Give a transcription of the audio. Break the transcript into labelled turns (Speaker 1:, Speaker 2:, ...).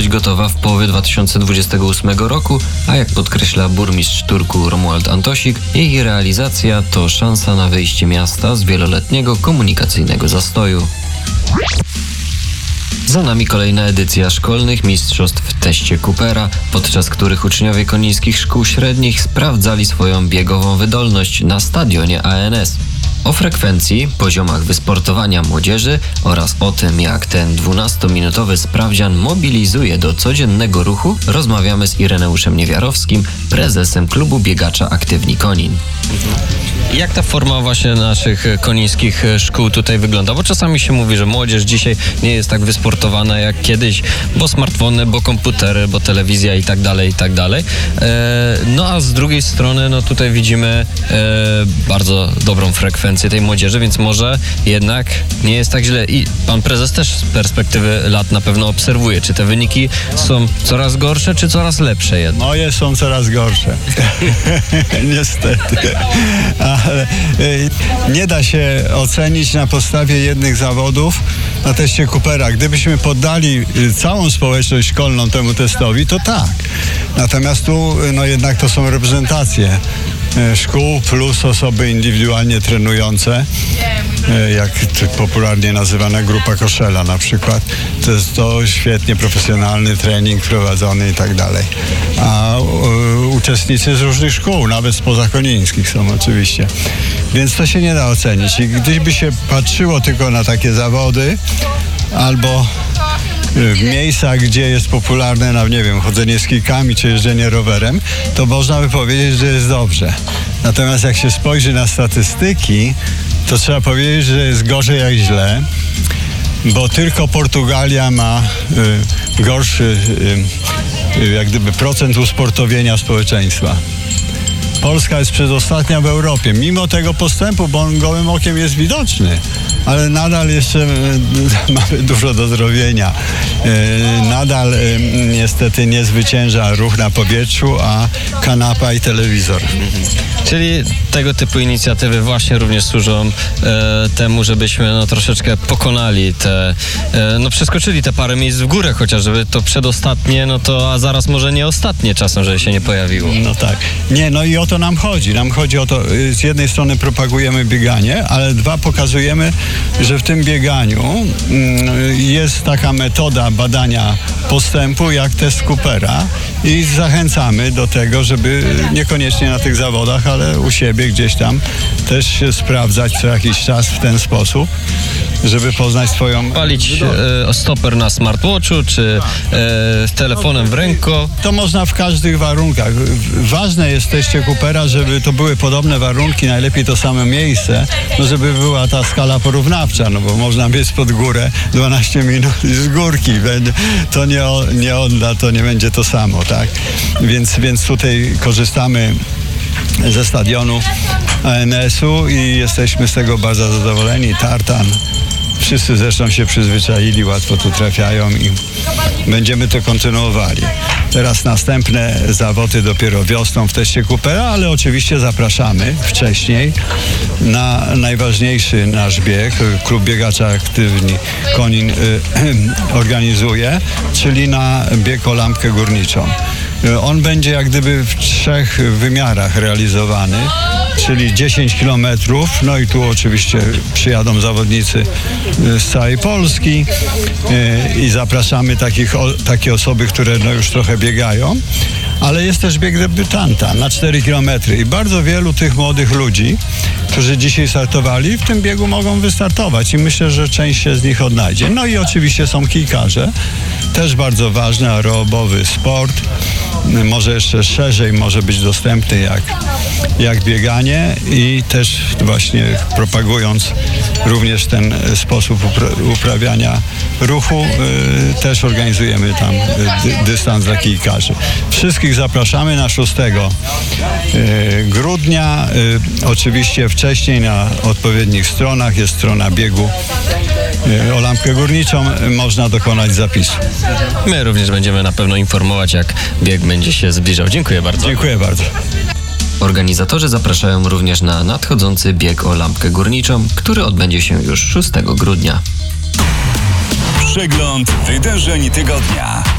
Speaker 1: być gotowa w połowie 2028 roku, a jak podkreśla burmistrz Turku Romuald Antosik, jej realizacja to szansa na wyjście miasta z wieloletniego komunikacyjnego zastoju. Za nami kolejna edycja szkolnych mistrzostw w teście Coopera, podczas których uczniowie konińskich szkół średnich sprawdzali swoją biegową wydolność na stadionie ANS. O frekwencji, poziomach wysportowania młodzieży oraz o tym, jak ten 12-minutowy sprawdzian mobilizuje do codziennego ruchu, rozmawiamy z Ireneuszem Niewiarowskim, prezesem klubu biegacza Aktywni Konin. Jak ta forma właśnie naszych konińskich szkół tutaj wygląda? Bo czasami się mówi, że młodzież dzisiaj nie jest tak wysportowana jak kiedyś, bo smartfony, bo komputery, bo telewizja i tak dalej, i tak dalej. No a z drugiej strony, no tutaj widzimy bardzo dobrą frekwencję tej młodzieży, więc może jednak nie jest tak źle. I pan prezes też z perspektywy lat na pewno obserwuje, czy te wyniki są coraz gorsze, czy coraz lepsze jednak?
Speaker 2: Moje są coraz gorsze. Niestety. Ale nie da się ocenić na podstawie jednych zawodów na teście Coopera. Gdybyśmy poddali całą społeczność szkolną temu testowi, to tak. Natomiast tu no jednak to są reprezentacje szkół plus osoby indywidualnie trenujące, jak popularnie nazywana grupa Koszela na przykład. To jest to świetnie profesjonalny trening prowadzony i tak dalej. A uczestnicy z różnych szkół, nawet spoza konińskich są oczywiście. Więc to się nie da ocenić. I gdyby się patrzyło tylko na takie zawody albo w miejscach, gdzie jest popularne, no nie wiem, chodzenie z kijkami czy jeżdżenie rowerem, to można by powiedzieć, że jest dobrze. Natomiast jak się spojrzy na statystyki, to trzeba powiedzieć, że jest gorzej jak źle, bo tylko Portugalia ma gorszy jak gdyby procent usportowienia społeczeństwa. Polska jest przedostatnia w Europie, mimo tego postępu, bo on gołym okiem jest widoczny, ale nadal jeszcze mamy dużo do zrobienia. Nadal niestety nie zwycięża ruch na powietrzu, a kanapa i telewizor.
Speaker 1: Czyli tego typu inicjatywy właśnie również służą temu, żebyśmy no, troszeczkę pokonali te, przeskoczyli te parę miejsc w górę chociaż, żeby to przedostatnie, no to a zaraz może nie ostatnie czasem, żeby się nie pojawiło.
Speaker 2: No tak. Nie, no i o to nam chodzi. Nam chodzi o to, z jednej strony propagujemy bieganie, ale dwa, pokazujemy, że w tym bieganiu jest taka metoda badania postępu jak test Coopera i zachęcamy do tego, żeby niekoniecznie na tych zawodach, ale u siebie gdzieś tam też się sprawdzać co jakiś czas w ten sposób, żeby poznać swoją...
Speaker 1: Palić stoper na smartwatchu, czy telefonem w ręku.
Speaker 2: To można w każdych warunkach. Ważne jest w teście Coopera, żeby to były podobne warunki, najlepiej to samo miejsce, no żeby była ta skala porównawcza, no bo można biec pod górę 12 minut i z górki. To nie odda, to nie będzie to samo, tak? Więc tutaj korzystamy ze stadionu ANS-u i jesteśmy z tego bardzo zadowoleni. Tartan. Wszyscy zresztą się przyzwyczaili, łatwo tu trafiają i będziemy to kontynuowali. Teraz następne zawody dopiero wiosną w teście Coopera, ale oczywiście zapraszamy wcześniej na najważniejszy nasz bieg. Klub biegacza Aktywni Konin organizuje, czyli na bieg o lampkę górniczą. On będzie jak gdyby w 3 wymiarach realizowany, czyli 10 kilometrów, no i tu oczywiście przyjadą zawodnicy z całej Polski i zapraszamy takie osoby, które no już trochę biegają, ale jest też bieg debiutanta na 4 kilometry i bardzo wielu tych młodych ludzi, którzy dzisiaj startowali, w tym biegu mogą wystartować i myślę, że część się z nich odnajdzie. No i oczywiście są kijkarze, też bardzo ważny aerobowy sport, może jeszcze szerzej może być dostępny jak bieganie i też właśnie propagując również ten sposób uprawiania ruchu, też organizujemy tam dystans dla kijkarzy. Wszystkich zapraszamy na 6 grudnia. Oczywiście wcześniej na odpowiednich stronach jest strona biegu o lampkę górniczą, można dokonać zapisu.
Speaker 1: My również będziemy na pewno informować, jak bieg będzie się zbliżał. Dziękuję bardzo.
Speaker 2: Dziękuję bardzo.
Speaker 1: Organizatorzy zapraszają również na nadchodzący bieg o lampkę górniczą, który odbędzie się już 6 grudnia.
Speaker 3: Przegląd wydarzeń tygodnia.